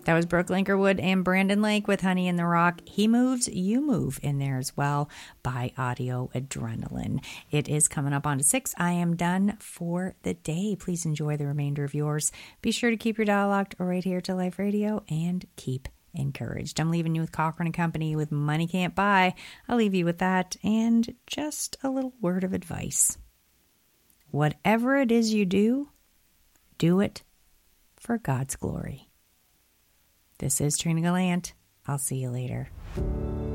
That was Brooke Linkerwood and Brandon Lake with Honey in the Rock. He Moves, You Move in there as well by Audio Adrenaline. It is coming up on to 6. I am done for the day. Please enjoy the remainder of yours. Be sure to keep your dial locked right here to Life Radio and keep encouraged. I'm leaving you with Cochran & Company with Money Can't Buy. I'll leave you with that and just a little word of advice. Whatever it is you do it for God's glory. This is Trina Gallant. I'll see you later.